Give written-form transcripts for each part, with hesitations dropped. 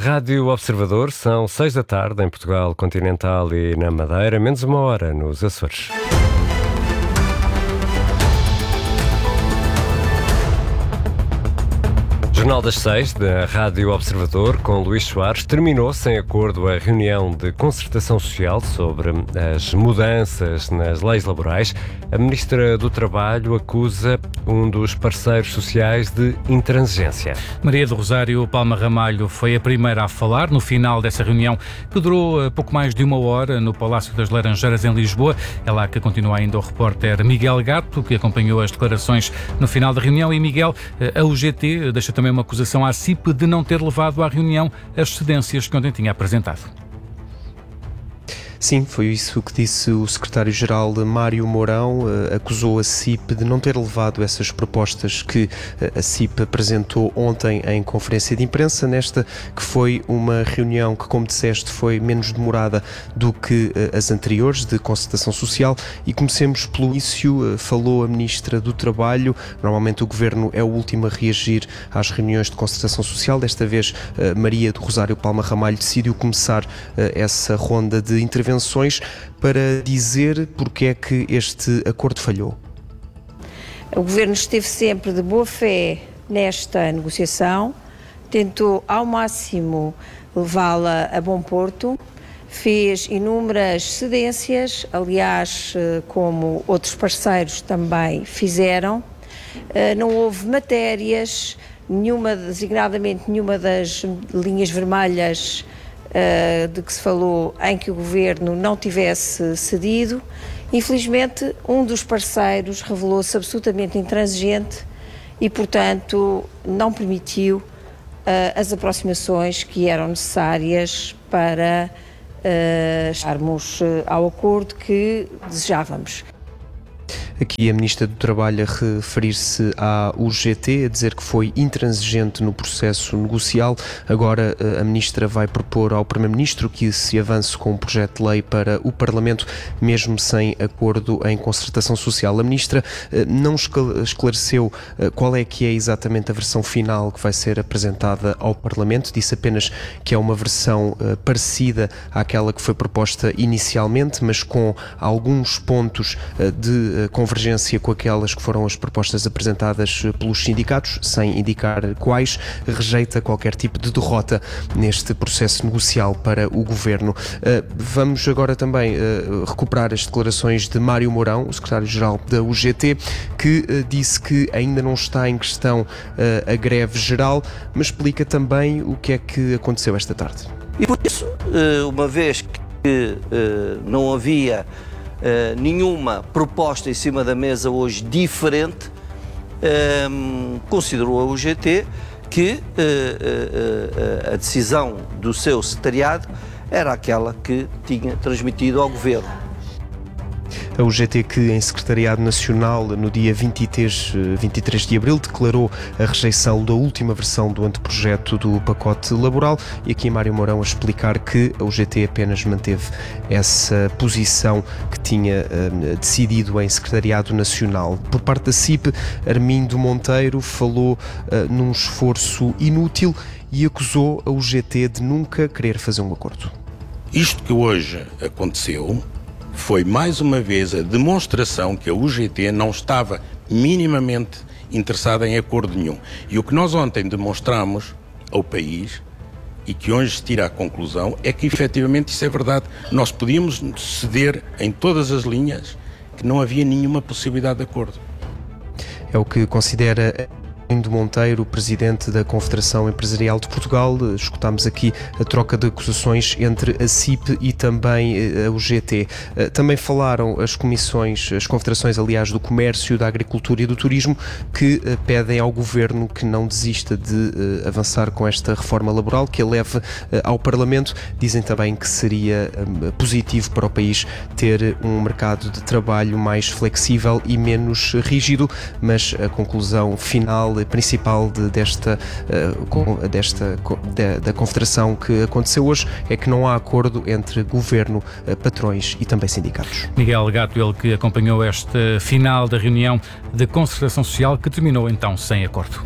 Rádio Observador, são 6 da tarde em Portugal continental e na Madeira, menos uma hora nos Açores. Jornal das 6 da Rádio Observador com Luís Soares. Terminou sem acordo a reunião de concertação social sobre as mudanças nas leis laborais. A Ministra do Trabalho acusa um dos parceiros sociais de intransigência. Maria do Rosário Palma Ramalho foi a primeira a falar no final dessa reunião, que durou pouco mais de uma hora no Palácio das Laranjeiras, em Lisboa. É lá que continua ainda o repórter Miguel Gato, que acompanhou as declarações no final da reunião. E Miguel, a UGT deixa também uma acusação à CIP de não ter levado à reunião as cedências que ontem tinha apresentado. Sim, foi isso que disse o secretário-geral Mário Mourão. Acusou a CIP de não ter levado essas propostas que a CIP apresentou ontem em conferência de imprensa, nesta que foi uma reunião que, como disseste, foi menos demorada do que as anteriores de concertação social. E comecemos pelo início. Falou a Ministra do Trabalho. Normalmente o Governo é o último a reagir às reuniões de concertação social. Desta vez, Maria do Rosário Palma Ramalho decidiu começar essa ronda de intervenções para dizer porque é que este acordo falhou. O Governo esteve sempre de boa fé nesta negociação, tentou ao máximo levá-la a bom porto, fez inúmeras cedências, aliás, como outros parceiros também fizeram. Não houve matérias, designadamente nenhuma das linhas vermelhas de que se falou em que o Governo não tivesse cedido. Infelizmente, um dos parceiros revelou-se absolutamente intransigente e, portanto, não permitiu as aproximações que eram necessárias para chegarmos ao acordo que desejávamos. Aqui a Ministra do Trabalho a referir-se à UGT, a dizer que foi intransigente no processo negocial. Agora a Ministra vai propor ao Primeiro-Ministro que se avance com um projeto de lei para o Parlamento, mesmo sem acordo em concertação social. A Ministra não esclareceu qual é que é exatamente a versão final que vai ser apresentada ao Parlamento, disse apenas que é uma versão parecida àquela que foi proposta inicialmente, mas com alguns pontos de convergência com aquelas que foram as propostas apresentadas pelos sindicatos, sem indicar quais. Rejeita qualquer tipo de derrota neste processo negocial para o Governo. Vamos agora também recuperar as declarações de Mário Mourão, o secretário-geral da UGT, que disse que ainda não está em questão a greve geral, mas explica também o que é que aconteceu esta tarde. E por isso, uma vez que não havia nenhuma proposta em cima da mesa hoje diferente, considerou a UGT que a decisão do seu secretariado era aquela que tinha transmitido ao Governo. A UGT, que em Secretariado Nacional no dia 23 de abril declarou a rejeição da última versão do anteprojeto do pacote laboral, e aqui Mário Mourão a explicar que a UGT apenas manteve essa posição que tinha decidido em Secretariado Nacional. Por parte da CIP, Armindo Monteiro falou num esforço inútil e acusou a UGT de nunca querer fazer um acordo. Isto que hoje aconteceu foi mais uma vez a demonstração que a UGT não estava minimamente interessada em acordo nenhum. E o que nós ontem demonstramos ao país, e que hoje se tira a conclusão, é que efetivamente isso é verdade. Nós podíamos ceder em todas as linhas, que não havia nenhuma possibilidade de acordo. É o que considera Armindo Monteiro, presidente da Confederação Empresarial de Portugal. Escutámos aqui a troca de acusações entre a CIP e também a UGT. Também falaram as confederações, aliás, do Comércio, da Agricultura e do Turismo, que pedem ao Governo que não desista de avançar com esta reforma laboral, que a leve ao Parlamento. Dizem também que seria positivo para o país ter um mercado de trabalho mais flexível e menos rígido, mas a conclusão final principal da Confederação que aconteceu hoje é que não há acordo entre Governo, patrões e também sindicatos. Miguel Gato, ele que acompanhou este final da reunião de concertação social que terminou então sem acordo.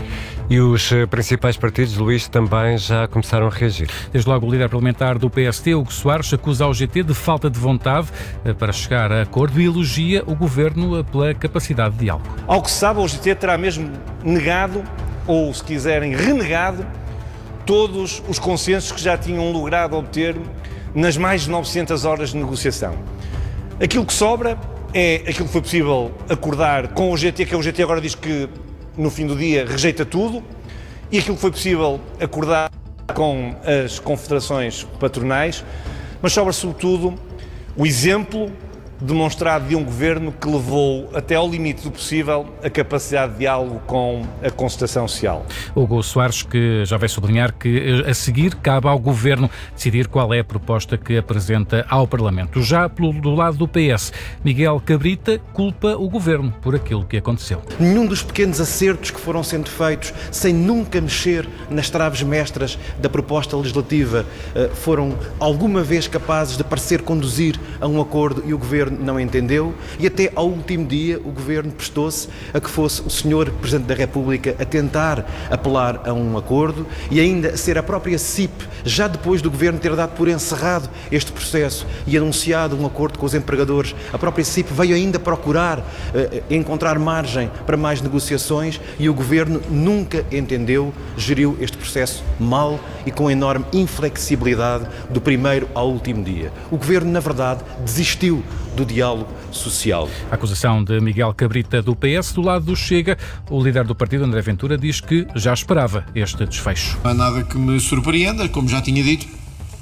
E os principais partidos, Luís, também já começaram a reagir. Desde logo o líder parlamentar do PSD, Hugo Soares, acusa a UGT de falta de vontade para chegar a acordo e elogia o governo pela capacidade de diálogo. Ao que se sabe, a UGT terá mesmo negado, ou se quiserem, renegado, todos os consensos que já tinham logrado obter nas mais de 900 horas de negociação. Aquilo que sobra é aquilo que foi possível acordar com a UGT, que a UGT agora diz que no fim do dia rejeita tudo, e aquilo que foi possível acordar com as confederações patronais, mas sobra sobretudo o exemplo demonstrado de um governo que levou até ao limite do possível a capacidade de diálogo com a concertação social. Hugo Soares, que já vai sublinhar que a seguir cabe ao governo decidir qual é a proposta que apresenta ao Parlamento. Já do lado do PS, Miguel Cabrita culpa o governo por aquilo que aconteceu. Nenhum dos pequenos acertos que foram sendo feitos sem nunca mexer nas traves mestras da proposta legislativa foram alguma vez capazes de parecer conduzir a um acordo, e o governo não entendeu, e até ao último dia o governo prestou-se a que fosse o senhor Presidente da República a tentar apelar a um acordo, e ainda ser a própria CIP, já depois do governo ter dado por encerrado este processo e anunciado um acordo com os empregadores, a própria CIP veio ainda procurar encontrar margem para mais negociações, e o governo nunca entendeu, geriu este processo mal e com enorme inflexibilidade do primeiro ao último dia. O governo, na verdade, desistiu do diálogo social. A acusação de Miguel Cabrita do PS. Do lado do Chega, o líder do partido, André Ventura, diz que já esperava este desfecho. Não há nada que me surpreenda, como já tinha dito.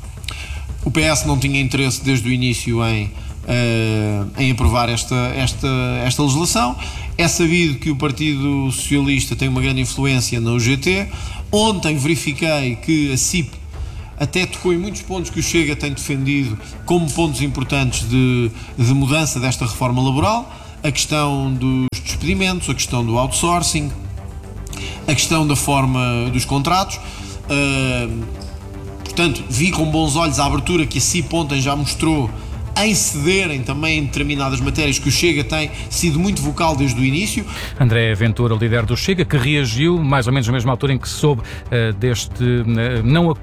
O PS não tinha interesse desde o início em aprovar esta legislação. É sabido que o Partido Socialista tem uma grande influência na UGT. Ontem verifiquei que a CIP até tocou em muitos pontos que o Chega tem defendido como pontos importantes de mudança desta reforma laboral: a questão dos despedimentos, a questão do outsourcing, a questão da forma dos contratos. Portanto, vi com bons olhos a abertura que a CIP ontem já mostrou em cederem também em determinadas matérias, que o Chega tem sido muito vocal desde o início. André Ventura, líder do Chega, que reagiu mais ou menos na mesma altura em que soube deste não